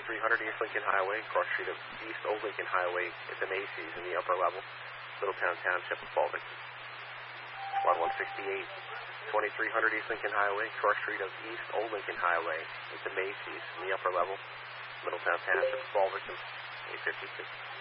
2300 East Lincoln Highway, cross street of East Old Lincoln Highway at the Macy's in the upper level, Middletown Township of fall victim. Squad 168, 2300 East Lincoln Highway, cross street of East Old Lincoln Highway at the Macy's in the upper level, Middletown Township of fall victim, 852.